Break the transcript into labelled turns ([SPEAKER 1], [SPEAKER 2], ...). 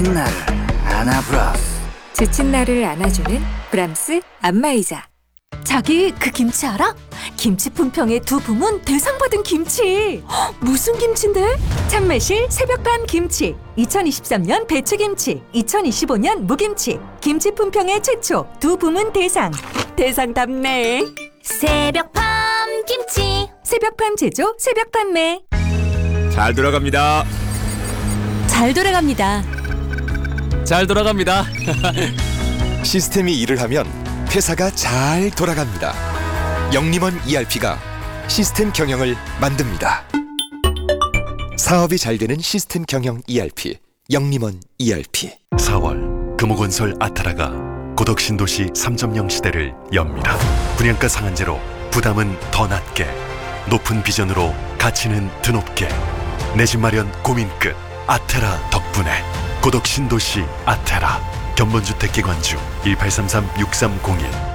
[SPEAKER 1] 지친 나를 안아브라스.
[SPEAKER 2] 지친 나를 안아주는 브람스 안마의자.
[SPEAKER 3] 자기 그 김치 알아? 김치 품평의 두 부문 대상 받은 김치. 헉, 무슨 김치인데? 참매실 새벽밤 김치, 2023년 배추김치, 2025년 무김치. 김치 품평의 최초 두 부문 대상답네.
[SPEAKER 4] 새벽밤 김치.
[SPEAKER 3] 새벽밤 제조 새벽 판매.
[SPEAKER 5] 잘 돌아갑니다.
[SPEAKER 3] 잘 돌아갑니다.
[SPEAKER 5] 잘 돌아갑니다.
[SPEAKER 6] 시스템이 일을 하면 회사가 잘 돌아갑니다. 영림원 ERP가 시스템 경영을 만듭니다. 사업이 잘 되는 시스템 경영 ERP, 영림원 ERP.
[SPEAKER 7] 4월 금호건설 아타라가 고덕신도시 3.0 시대를 엽니다. 분양가 상한제로 부담은 더 낮게, 높은 비전으로 가치는 드높게. 내 집 마련 고민 끝 아테라 덕분에. 고덕신도시 아테라. 견본주택 기관주 1833-6301